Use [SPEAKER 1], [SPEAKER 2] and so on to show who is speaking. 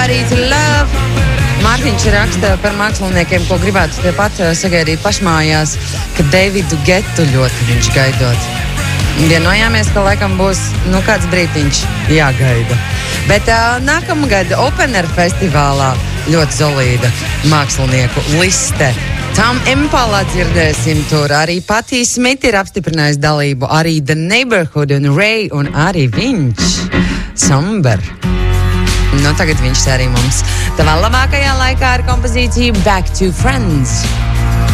[SPEAKER 1] Somebody to Love. Mārtiņš raksta par māksliniekiem, ko gribētu tepat sagaidīt pašmājās, ka Davidu Getu ļoti viņš gaidot. Vienojāmies, ka laikam būs, kāds brītiņš jāgaida. Bet nākamgad Open Air festivālā ļoti solīda mākslinieku liste. Tam Impala dzirdēsim tur, arī Patti Smith ir apstiprinājis dalību, arī The Neighborhood un Ray un arī viņš, Somber. Tagad viņš arī mums tavā labākajā laikā ar kompozīciju Back to Friends.